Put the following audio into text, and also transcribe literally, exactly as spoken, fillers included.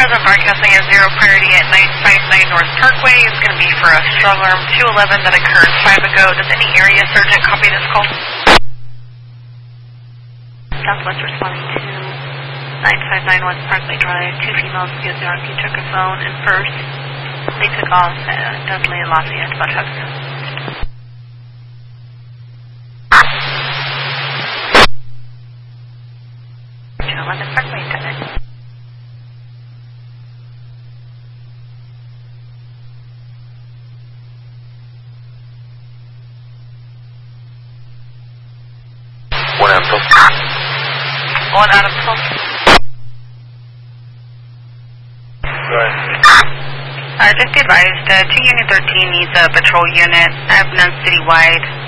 Present broadcasting is zero priority at nine five nine North Parkway. It's going to be for a strong arm two eleven that occurred five ago. Does any area sergeant copy this call? Southwest responding to nine five nine West Parkway Drive. Two females with the R P took her phone, and first they took off at Dudley and Lafayette about Hudson. two eleven Parkway, Internet. One out of twelve. One out of twelve. Right. Uh, just be advised, uh, two Unit thirteen needs a patrol unit. I have none citywide.